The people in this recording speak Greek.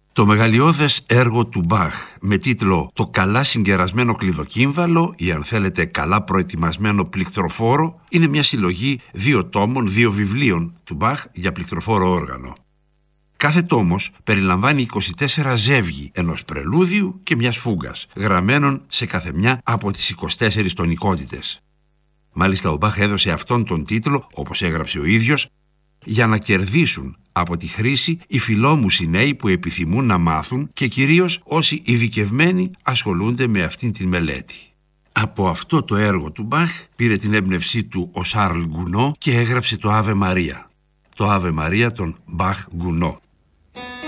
Το μεγαλειώδες έργο του Μπαχ με τίτλο «Το καλά συγκερασμένο κλειδοκύμβαλο» ή αν θέλετε καλά προετοιμασμένο πληκτροφόρο είναι μια συλλογή 2 τόμων, 2 βιβλίων του Μπαχ για πληκτροφόρο όργανο. Κάθε τόμος περιλαμβάνει 24 ζεύγη ενός πρελούδιου και μιας φούγκας, γραμμένων σε κάθε μια από τις 24 τονικότητες. Μάλιστα ο Μπαχ έδωσε αυτόν τον τίτλο, όπως έγραψε ο ίδιος, για να κερδίσουν από τη χρήση οι φιλόμουσοι νέοι που επιθυμούν να μάθουν και κυρίως όσοι ειδικευμένοι ασχολούνται με αυτήν την μελέτη. Από αυτό το έργο του Μπαχ πήρε την έμπνευσή του ο Σαρλ Γκουνό και έγραψε το Αβε Μαρία. Το Αβε Μαρία των Μπαχ Γκουνό.